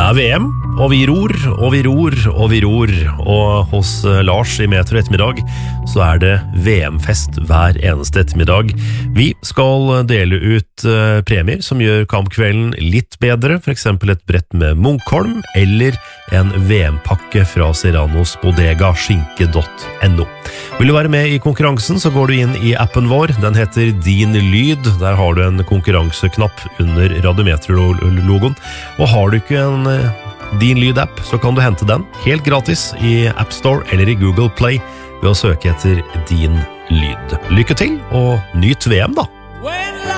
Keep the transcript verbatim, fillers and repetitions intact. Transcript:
er V M, og vi ror, og vi ror, og vi ror. Og hos Lars i Metro ettermiddag så er det V M-fest hver eneste ettermiddag. Vi skal dele ut uh, premier som gjør kampkvelden litt bedre, for eksempel et brett med Munkholm, eller en V M-pakke fra Serranos Bodega skinke punktum no. Vil du være med i konkurransen, så går du inn i appen vår. Den heter Din Lyd. Der har du en konkurranseknapp under Radiometro-logoen. Og har du ikke en Din Lyd-app, så kan du hente den helt gratis i App Store eller i Google Play ved å søke etter Din Lyd. Lykke til, og nyt V M da!